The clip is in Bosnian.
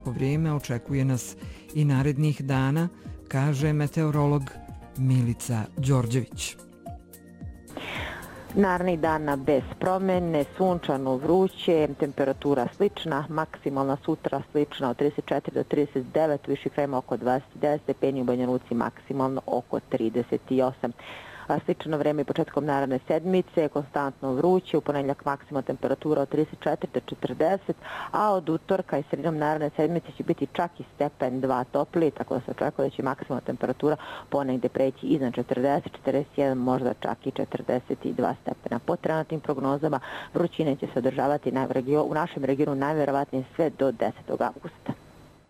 Vrijeme očekuje nas i narednih dana, kaže meteorolog Milica Đorđević. Narednih dana bez promjene, sunčano, vruće, temperatura slična, maksimalna sutra slična od 34 do 39, viši krajima oko 29 stepeni, u Banja Luci maksimalno oko 38. Slično vreme i početkom naredne sedmice, konstantno vruće, u ponedjeljak maksimalna temperatura od 34 do 40, a od utorka i sredinom naredne sedmice će biti čak i stepen 2 toplije, tako da se očekuje da će maksimalna temperatura ponegde preći iznad 40, 41, možda čak i 42 stepena. Po trenutnim prognozama vrućine će se održavati u našem regionu najvjerovatnije sve do 10. augusta.